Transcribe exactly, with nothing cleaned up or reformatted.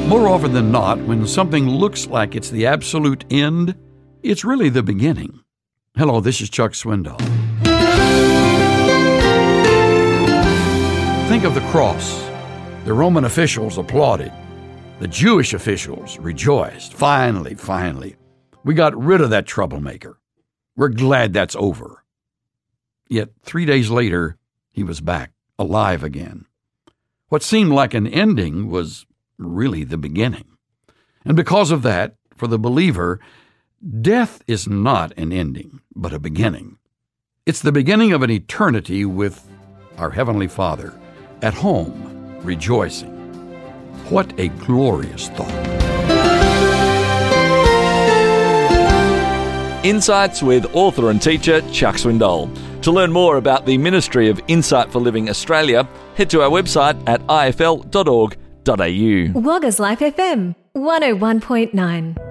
More often than not, when something looks like it's the absolute end, it's really the beginning. Hello, this is Chuck Swindoll. Think of the cross. The Roman officials applauded. The Jewish officials rejoiced. Finally, finally, we got rid of that troublemaker. We're glad that's over. Yet three days later, he was back, alive again. What seemed like an ending was really the beginning. And because of that, for the believer, death is not an ending, but a beginning. It's the beginning of an eternity with our Heavenly Father, at home, rejoicing. What a glorious thought. Insights with author and teacher Chuck Swindoll. To learn more about the Ministry of Insight for Living Australia, head to our website at i f l dot org dot a u. Wagga's Life F M, one oh one point nine.